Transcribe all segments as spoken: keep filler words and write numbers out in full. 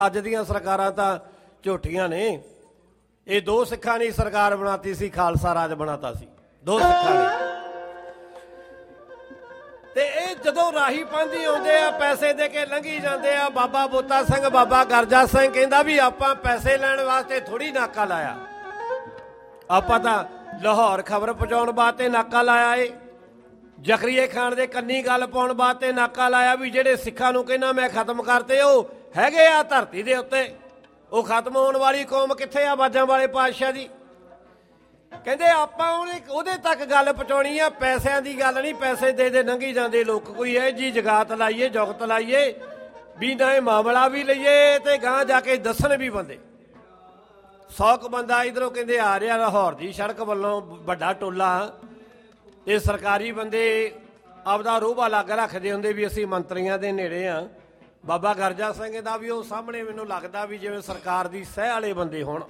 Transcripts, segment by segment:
ਅੱਜ ਦੀਆਂ ਸਰਕਾਰਾਂ ਤਾਂ ਝੂਠੀਆਂ ਨੇ। ਇਹ ਦੋ ਸਿੱਖਾਂ ਨੇ ਸਰਕਾਰ ਬਣਾਤੀ ਸੀ, ਖਾਲਸਾ ਰਾਜ ਬਣਾਤਾ ਸੀ ਦੋ ਸਿੱਖਾਂ ਨੇ। ਤੇ ਇਹ ਜਦੋਂ ਰਾਹੀ ਪਾਂਧੀ ਆਉਂਦੇ ਆ ਪੈਸੇ ਦੇ ਕੇ ਲੰਘੀ ਜਾਂਦੇ ਆ। ਬਾਬਾ ਬੋਤਾ ਸਿੰਘ, ਬਾਬਾ ਗਰਜਾ ਸਿੰਘ ਕਹਿੰਦਾ ਵੀ ਆਪਾਂ ਪੈਸੇ ਲੈਣ ਵਾਸਤੇ ਥੋੜੀ ਨਾਕਾ ਲਾਇਆ, ਆਪਾਂ ਤਾਂ ਲਾਹੌਰ ਖਬਰ ਪਹੁੰਚਾਉਣ ਵਾਸਤੇ ਨਾਕਾ ਲਾਇਆ ਏ। ਜ਼ਕਰੀਏ ਖਾਨ ਦੇ ਕੰਨੀ ਗੱਲ ਪਾਉਣ ਵਾਸਤੇ ਨਾਕਾ ਲਾਇਆ ਵੀ ਜਿਹੜੇ ਸਿੱਖਾਂ ਨੂੰ ਕਹਿੰਦਾ ਮੈਂ ਖਤਮ ਕਰਤੇ, ਉਹ ਹੈਗੇ ਆ ਧਰਤੀ ਦੇ ਉੱਤੇ, ਉਹ ਖਤਮ ਹੋਣ ਵਾਲੀ ਕੌਮ ਕਿੱਥੇ ਆ ਬਾਜਾਂ ਵਾਲੇ ਪਾਤਸ਼ਾਹ ਦੀ। ਕਹਿੰਦੇ ਆਪਾਂ ਉਹਨੇ ਉਹਦੇ ਤੱਕ ਗੱਲ ਪਹੁੰਚਾਉਣੀ ਆ, ਪੈਸਿਆਂ ਦੀ ਗੱਲ ਨਹੀਂ। ਪੈਸੇ ਦੇ ਦੇ ਲੰਘੀ ਜਾਂਦੇ ਲੋਕ। ਕੋਈ ਇਹ ਜੀ ਜਗਾਤ ਲਾਈਏ, ਜੁਗਤ ਲਾਈਏ ਵੀ ਨਾ ਇਹ ਮਾਮਲਾ ਵੀ ਲਈਏ ਤੇ ਗਾਂ ਜਾ ਕੇ ਦੱਸਣ ਵੀ ਬੰਦੇ। ਸੌ ਕੁ ਬੰਦਾ ਇੱਧਰੋਂ ਕਹਿੰਦੇ ਆ ਰਿਹਾ ਲਾਹੌਰ ਦੀ ਸੜਕ ਵੱਲੋਂ, ਵੱਡਾ ਟੋਲਾ। ਇਹ ਸਰਕਾਰੀ ਬੰਦੇ ਆਪਦਾ ਰੋਹਬਾ ਲੱਗ ਰੱਖਦੇ ਹੁੰਦੇ ਵੀ ਅਸੀਂ ਮੰਤਰੀਆਂ ਦੇ ਨੇੜੇ ਆ। ਬਾਬਾ ਗਰਜਾ ਸਿੰਘ ਦਾ ਵੀ ਉਹ ਸਾਹਮਣੇ ਮੈਨੂੰ ਲੱਗਦਾ ਵੀ ਜਿਵੇਂ ਸਰਕਾਰ ਦੀ ਸਹਿ ਵਾਲੇ ਬੰਦੇ ਹੋਣ।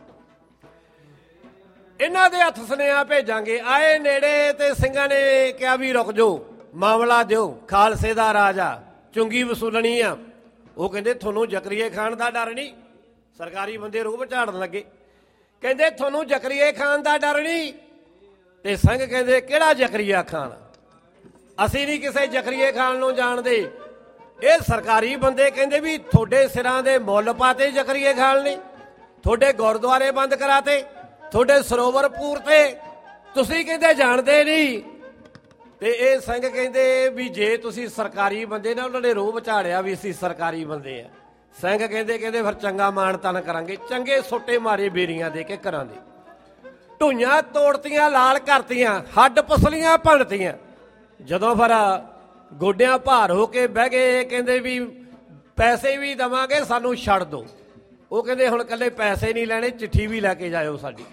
ਇਹਨਾਂ ਦੇ ਹੱਥ ਸੁਨੇਹਾ ਭੇਜਾਂਗੇ। ਆਏ ਨੇੜੇ ਤੇ ਸਿੰਘਾਂ ਨੇ ਕਿਹਾ ਵੀ ਰੁਕ ਜਾਓ, ਮਾਮਲਾ ਦਿਓ, ਖਾਲਸੇ ਦਾ ਰਾਜ ਆ, ਚੁੰਗੀ ਵਸੂਲਣੀ ਆ। ਉਹ ਕਹਿੰਦੇ ਤੁਹਾਨੂੰ ਜ਼ਕਰੀਏ ਖਾਨ ਦਾ ਡਰ ਨਹੀਂ। ਸਰਕਾਰੀ ਬੰਦੇ ਰੋਹਬ ਝਾੜਨ ਲੱਗੇ, ਕਹਿੰਦੇ ਤੁਹਾਨੂੰ ਜ਼ਕਰੀਏ ਖਾਨ ਦਾ ਡਰ ਨਹੀਂ। ਤੇ ਸਿੰਘ ਕਹਿੰਦੇ ਕਿਹੜਾ ਜ਼ਕਰੀਆ ਖਾਨ, ਅਸੀਂ ਨਹੀਂ ਕਿਸੇ ਜ਼ਕਰੀਏ ਖਾਨ ਨੂੰ ਜਾਣਦੇ। ਇਹ ਸਰਕਾਰੀ ਬੰਦੇ ਕਹਿੰਦੇ ਵੀ ਤੁਹਾਡੇ ਸਿਰਾਂ ਦੇ ਮੁੱਲ ਪਾਤੇ ਜ਼ਕਰੀਏ ਖਾਨ ਨੇ, ਤੁਹਾਡੇ ਗੁਰਦੁਆਰੇ ਬੰਦ ਕਰਾਤੇ, ਤੁਹਾਡੇ ਸਰੋਵਰ ਪੂਰਤੇ, ਤੁਸੀਂ ਕਹਿੰਦੇ ਜਾਣਦੇ ਨਹੀਂ। ਤੇ ਇਹ ਸਿੰਘ ਕਹਿੰਦੇ ਵੀ ਜੇ ਤੁਸੀਂ ਸਰਕਾਰੀ ਬੰਦੇ ਨਾ, ਉਹਨਾਂ ਨੇ ਰੋਹਬ ਝਾੜਿਆ ਵੀ ਅਸੀਂ ਸਰਕਾਰੀ ਬੰਦੇ ਆ। ਸਿੰਘ ਕਹਿੰਦੇ ਕਹਿੰਦੇ ਫਿਰ ਚੰਗਾ ਮਾਣ ਤਾਣ ਕਰਾਂਗੇ। ਚੰਗੇ ਸੋਟੇ ਮਾਰੇ ਬੇਰੀਆਂ ਦੇ ਕੇ ਘਰਾਂ ਦੇ, ਢੂਈਆਂ ਤੋੜਤੀਆਂ, ਲਾਲ ਕਰਤੀਆਂ, ਹੱਡ ਪਸਲੀਆਂ ਭੰਨਤੀਆਂ। ਜਦੋਂ ਫਿਰ ਗੋਡਿਆਂ ਭਾਰ ਹੋ ਕੇ ਬਹਿ ਗਏ, ਕਹਿੰਦੇ ਵੀ ਪੈਸੇ ਵੀ ਦੇਵਾਂਗੇ, ਸਾਨੂੰ ਛੱਡ ਦਿਓ। ਉਹ ਕਹਿੰਦੇ ਹੁਣ ਇਕੱਲੇ ਪੈਸੇ ਨਹੀਂ ਲੈਣੇ, ਚਿੱਠੀ ਵੀ ਲੈ ਕੇ ਜਾਇਓ, ਸਾਡੀ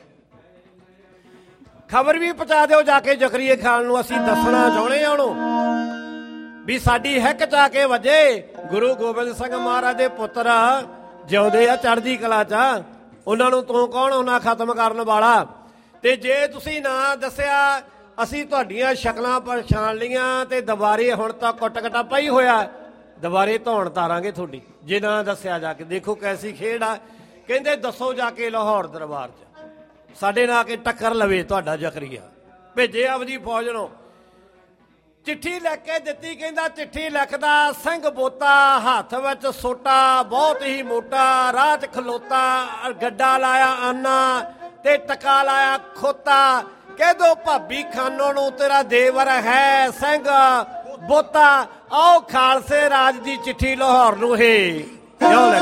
ਖਬਰ ਵੀ ਪਹੁੰਚਾ ਦਿਓ ਜਾ ਕੇ ਜ਼ਕਰੀਏ ਖਾਨ ਨੂੰ। ਅਸੀਂ ਦੱਸਣਾ ਚਾਹੁੰਦੇ ਹਾਂ ਉਹਨੂੰ ਵੀ ਸਾਡੀ ਹਿੱਕ ਚ ਆ ਕੇ ਵਜੇ। ਗੁਰੂ ਗੋਬਿੰਦ ਸਿੰਘ ਮਹਾਰਾਜ ਦੇ ਪੁੱਤਰ ਜਿਉਂਦੇ ਆ ਚੜ੍ਹਦੀ ਕਲਾ ਚ, ਉਹਨਾਂ ਨੂੰ ਤੂੰ ਕੌਣ ਉਹਨਾਂ ਖਤਮ ਕਰਨ ਵਾਲਾ। ਤੇ ਜੇ ਤੁਸੀਂ ਨਾ ਦੱਸਿਆ, ਅਸੀਂ ਤੁਹਾਡੀਆਂ ਸ਼ਕਲਾਂ ਪਛਾਣ ਲਈਆਂ ਤੇ ਦੁਬਾਰੇ ਹੁਣ ਤਾਂ ਕੁੱਟ ਕਟਾਪਾ ਹੀ ਹੋਇਆ, ਦੁਬਾਰੇ ਧੌਣ ਤਾਰਾਂਗੇ ਤੁਹਾਡੀ ਜੇ ਨਾ ਦੱਸਿਆ ਜਾ ਕੇ। ਦੇਖੋ ਕੈਸੀ ਖੇਡ ਆ। ਕਹਿੰਦੇ ਦੱਸੋ ਜਾ ਕੇ ਲਾਹੌਰ ਦਰਬਾਰ 'ਚ, ਸਾਡੇ ਨਾਲ ਕੇ ਟੱਕਰ ਲਵੇ ਤੁਹਾਡਾ ਜ਼ਕਰੀਆ। ਭੇਜੇ ਆਪਦੀ ਫੌਜ ਨੂੰ, ਚਿੱਠੀ ਲਿਖ ਕੇ ਦਿੱਤੀ। ਕਹਿੰਦਾ ਚਿੱਠੀ ਲਿਖਦਾ ਸਿੰਘ ਬੋਤਾ, ਹੱਥ ਵਿੱਚ ਸੋਟਾ ਬਹੁਤ ਹੀ ਮੋਟਾ, ਰਾਹ 'ਚ ਖਲੋਤਾ, ਗੱਡਾ ਲਾਇਆ ਆਨਾ ਤੇ ਟਕਾ ਲਾਇਆ ਖੋਤਾ। ਕਹਿ ਦੋ ਭਾਬੀ ਖਾਨੋਂ ਨੂੰ ਤੇਰਾ ਦੇਵਰ ਹੈ ਸਿੰਘ ਬੋਤਾ, ਆਓ ਖਾਲਸੇ ਰਾਜ ਦੀ ਚਿੱਠੀ ਲਾਹੌਰ ਨੂੰ ਹੈ।